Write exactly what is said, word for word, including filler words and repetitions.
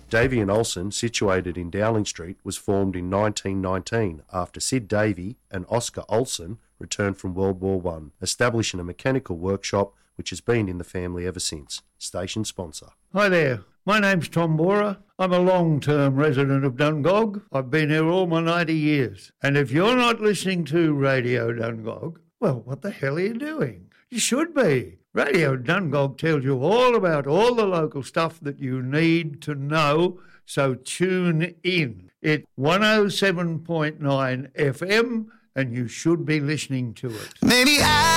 Davey and Olsen, situated in Dowling Street, was formed in nineteen nineteen after Sid Davey and Oscar Olsen returned from World War One, establishing a mechanical workshop which has been in the family ever since. Station sponsor. Hi there, my name's Tom Borer. I'm a long-term resident of Dungog. I've been here all my ninety years. And if you're not listening to Radio Dungog, well, what the hell are you doing? You should be. Radio Dungog tells you all about all the local stuff that you need to know, so tune in. It's one oh seven point nine F M, and you should be listening to it. Maybe I